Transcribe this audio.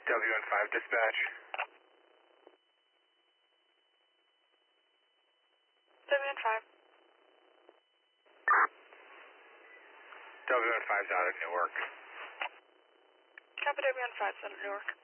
WN5 dispatch. WN5. WN5's out of Newark. Copy WN5's out of Newark.